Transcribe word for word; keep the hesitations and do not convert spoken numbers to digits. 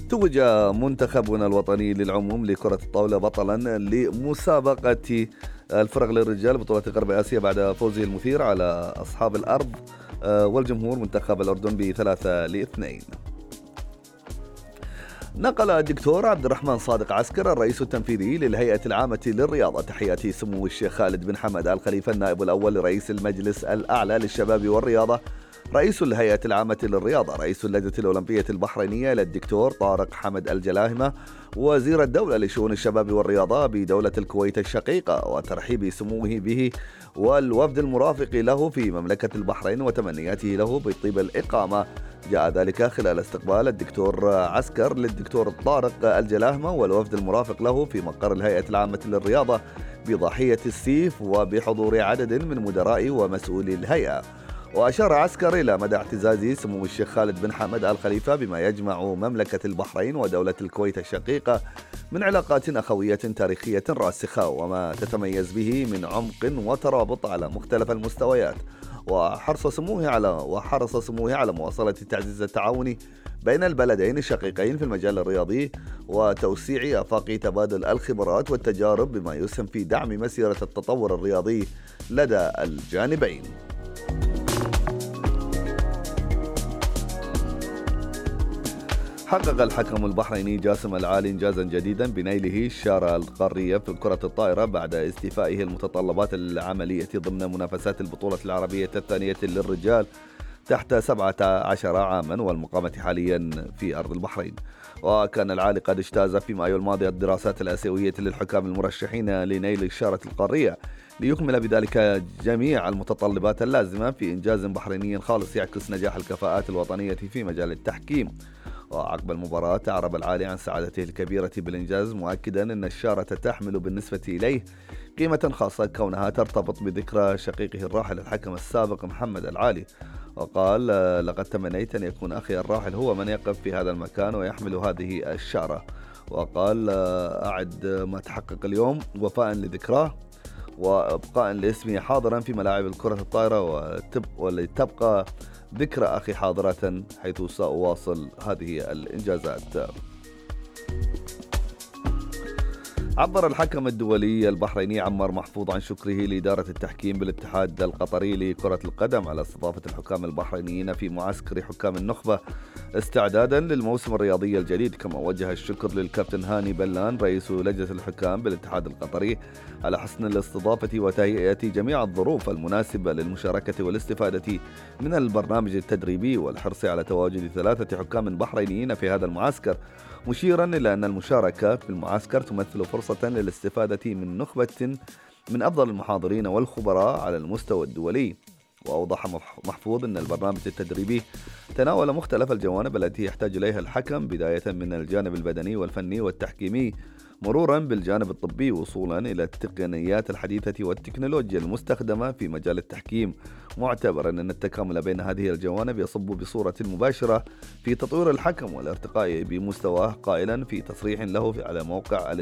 توج منتخبنا الوطني للعموم لكرة الطاولة بطلا لمسابقة الفرق للرجال بطولة غرب آسيا بعد فوزه المثير على أصحاب الأرض آه، والجمهور منتخب الأردن بثلاثة لاثنين. نقل الدكتور عبد الرحمن صادق عسكر الرئيس التنفيذي للهيئة العامة للرياضة تحيات سمو الشيخ خالد بن حمد آل خليفة النائب الأول لرئيس المجلس الأعلى للشباب والرياضة، رئيس الهيئة العامة للرياضة، رئيس اللجنة الأولمبية البحرينية للدكتور طارق حمد الجلاهمة، وزير الدولة لشؤون الشباب والرياضة بدولة الكويت الشقيقة، وترحيب سموه به والوفد المرافق له في مملكة البحرين وتمنياته له بطيب الإقامة. جاء ذلك خلال استقبال الدكتور عسكر للدكتور طارق الجلاهمة والوفد المرافق له في مقر الهيئة العامة للرياضة بضاحية السيف وبحضور عدد من مدراء ومسؤولي الهيئة. وأشار عسكر إلى مدى اعتزاز سمو الشيخ خالد بن حمد آل خليفة بما يجمع مملكة البحرين ودولة الكويت الشقيقة من علاقات أخوية تاريخية راسخة وما تتميز به من عمق وترابط على مختلف المستويات، وحرص سموه على وحرص سموه على مواصلة تعزيز التعاون بين البلدين الشقيقين في المجال الرياضي وتوسيع آفاق تبادل الخبرات والتجارب بما يسهم في دعم مسيرة التطور الرياضي لدى الجانبين. حقق الحكم البحريني جاسم العالي إنجازا جديدا بنيله الشارة القارية في كرة الطائرة بعد استيفائه المتطلبات العملية ضمن منافسات البطولة العربية الثانية للرجال تحت سبعة عشر عاما والمقامة حاليا في أرض البحرين. وكان العالي قد اجتاز في مايو الماضي الدراسات الآسيوية للحكام المرشحين لنيل الشارة القارية ليكمل بذلك جميع المتطلبات اللازمة في إنجاز بحريني خالص يعكس نجاح الكفاءات الوطنية في مجال التحكيم. وعقب المباراة أعرب العالي عن سعادته الكبيرة بالإنجاز مؤكدا أن الشارة تحمل بالنسبة إليه قيمة خاصة كونها ترتبط بذكرى شقيقه الراحل الحكم السابق محمد العالي. وقال لقد تمنيت أن يكون أخي الراحل هو من يقف في هذا المكان ويحمل هذه الشارة. وقال أعد ما تحقق اليوم وفاء لذكراه وإبقاء لاسمي حاضرا في ملاعب الكرة الطائرة ولتبقى ذكرى أخي حاضرة حيث سأواصل هذه الإنجازات. عبر الحكم الدولي البحريني عمار محفوظ عن شكره لإدارة التحكيم بالاتحاد القطري لكرة القدم على استضافة الحكام البحرينيين في معسكر حكام النخبة استعدادا للموسم الرياضي الجديد، كما وجه الشكر للكابتن هاني بلان رئيس لجنة الحكام بالاتحاد القطري على حسن الاستضافة وتهيئة جميع الظروف المناسبة للمشاركة والاستفادة من البرنامج التدريبي والحرص على تواجد ثلاثة حكام بحرينيين في هذا المعسكر، مشيرا إلى أن المشاركة في المعسكر تمثل فرصة للاستفادة من نخبة من أفضل المحاضرين والخبراء على المستوى الدولي. وأوضح محفوظ أن البرنامج التدريبي تناول مختلف الجوانب التي يحتاج إليها الحكم بداية من الجانب البدني والفني والتحكيمي مرورا بالجانب الطبي وصولا إلى التقنيات الحديثة والتكنولوجيا المستخدمة في مجال التحكيم، معتبرا أن التكامل بين هذه الجوانب يصب بصورة مباشرة في تطوير الحكم والارتقاء بمستواه، قائلا في تصريح له على موقع